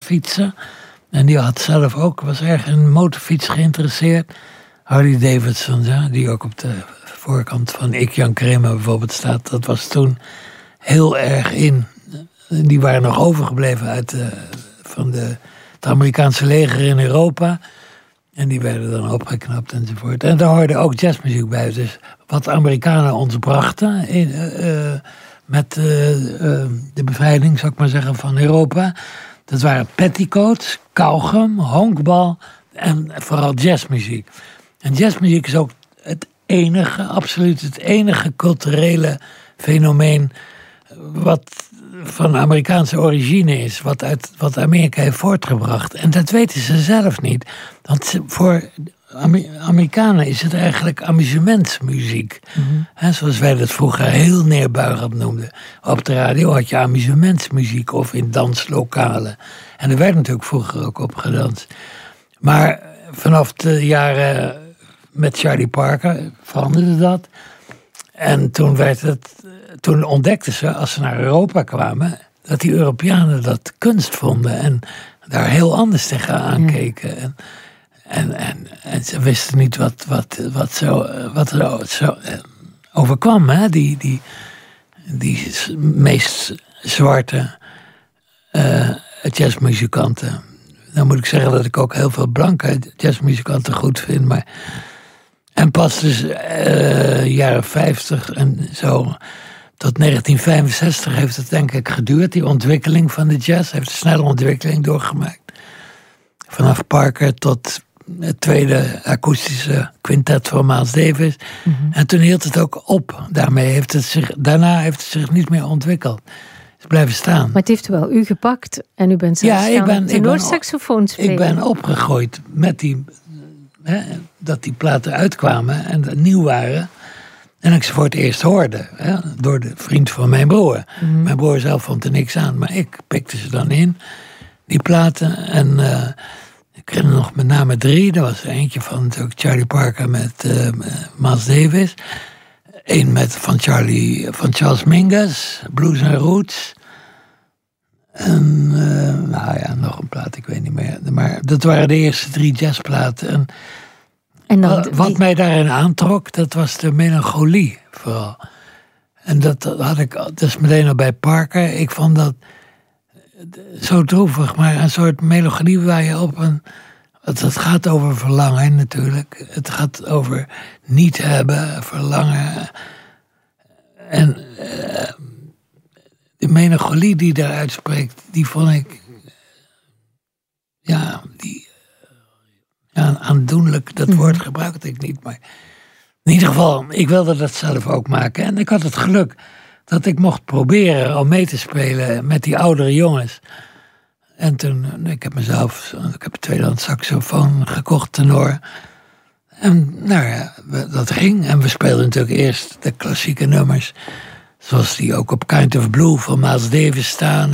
fietsen. En die had zelf ook, was erg in motorfiets geïnteresseerd. Harley Davidson, ja, die ook op de voorkant van Ik Jan Kramer bijvoorbeeld staat. Dat was toen heel erg in. Die waren nog overgebleven van het Amerikaanse leger in Europa. En die werden dan opgeknapt enzovoort. En daar hoorde ook jazzmuziek bij. Dus wat Amerikanen ons brachten met de bevrijding, zou ik maar zeggen, van Europa. Dat waren petticoats, kauwgum, honkbal en vooral jazzmuziek. En jazzmuziek is ook absoluut het enige culturele fenomeen wat van Amerikaanse origine is, wat Amerika heeft voortgebracht. En dat weten ze zelf niet. Want voor Amerikanen is het eigenlijk amusementsmuziek. Mm-hmm. Zoals wij dat vroeger heel neerbuigend noemden. Op de radio had je amusementsmuziek of in danslokalen. En er werd natuurlijk vroeger ook op gedanst. Maar vanaf de jaren met Charlie Parker veranderde dat. En toen ontdekten ze, als ze naar Europa kwamen, dat die Europeanen dat kunst vonden en daar heel anders tegenaan keken. En ze wisten niet wat er zo overkwam. Hè? Die meest zwarte jazzmuzikanten. Dan moet ik zeggen dat ik ook heel veel blanke jazzmuzikanten goed vind. En pas dus jaren 50 en zo tot 1965 heeft het denk ik geduurd. Die ontwikkeling van de jazz heeft een snelle ontwikkeling doorgemaakt. Vanaf Parker tot het tweede akoestische quintet van Miles Davis. Mm-hmm. En toen hield het ook op. Daarna heeft het zich niet meer ontwikkeld. Het is blijven staan. Maar het heeft wel u gepakt. En u bent zelfs tenorsaxofoon spelen. Ik ben opgegroeid met dat die platen uitkwamen en nieuw waren. En ik ze voor het eerst hoorde. Door de vriend van mijn broer. Mm-hmm. Mijn broer zelf vond er niks aan. Maar ik pikte ze dan in. Die platen. En ik ken er nog met name 3. Er was eentje van natuurlijk Charlie Parker met Miles Davis. Eén van Charles Mingus. Blues and Roots. En nog een plaat, ik weet niet meer. Maar dat waren de eerste 3 jazzplaten. En wat mij daarin aantrok, dat was de melancholie vooral. En dat had ik dus meteen al bij Parker. Ik vond dat zo droevig, maar een soort melancholie waar je op een... Het gaat over verlangen natuurlijk. Het gaat over niet hebben, verlangen. En de melancholie die daaruit spreekt, die vond ik... aandoenlijk, dat woord gebruikte ik niet. Maar in ieder geval, ik wilde dat zelf ook maken. En ik had het geluk dat ik mocht proberen om mee te spelen met die oudere jongens. En toen, ik heb een tweedehands saxofoon gekocht, tenor. En dat ging. En we speelden natuurlijk eerst de klassieke nummers. Zoals die ook op Kind of Blue van Miles Davis staan.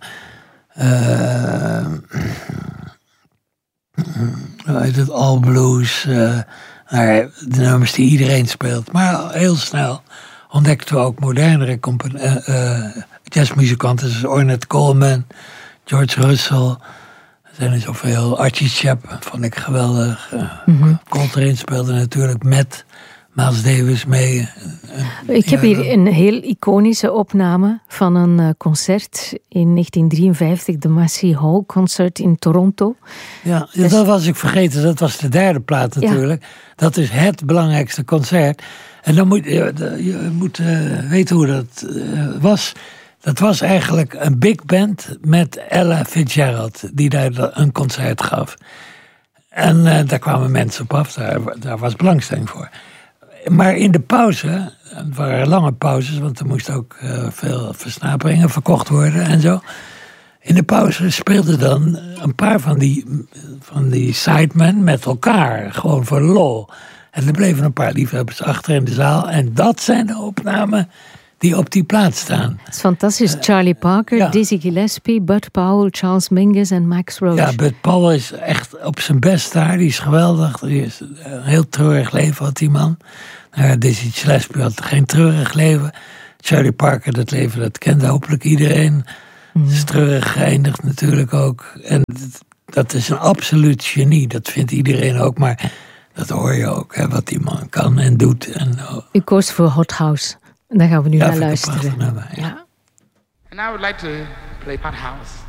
Het All Blues. De nummers die iedereen speelt. Maar heel snel ontdekten we ook modernere jazzmuzikanten. Zoals Ornette Coleman, George Russell. Er zijn er zoveel. Archie Shepp vond ik geweldig. Coltrane speelde natuurlijk met Miles Davis mee. Ik heb hier een heel iconische opname van een concert in 1953. De Massey Hall Concert in Toronto. Ja, dat was ik vergeten. Dat was de 3e plaat natuurlijk. Ja. Dat is het belangrijkste concert. En dan je moet weten hoe dat was. Dat was eigenlijk een big band met Ella Fitzgerald. Die daar een concert gaf. En daar kwamen mensen op af. Daar was belangstelling voor. Maar in de pauze, het waren lange pauzes, want er moest ook veel versnaperingen verkocht worden en zo. In de pauze speelden dan een paar van die sidemen met elkaar, gewoon voor lol. En er bleven een paar liefhebbers achter in de zaal. En dat zijn de opnamen die op die plaat staan. Dat is fantastisch. Charlie Parker, Dizzy Gillespie, Bud Powell, Charles Mingus en Max Roach. Ja, Bud Powell is echt op zijn best daar. Die is geweldig. Die is een heel treurig leven had die man. Dizzy Gillespie had geen treurig leven. Charlie Parker, dat leven, dat kende hopelijk iedereen. is treurig geëindigd natuurlijk ook. En dat is een absoluut genie. Dat vindt iedereen ook, maar dat hoor je ook, hè, wat die man kan en doet. U koos voor Hot House. En daar gaan we nu naar luisteren. Nummer, ja. And I would like to play Hot House.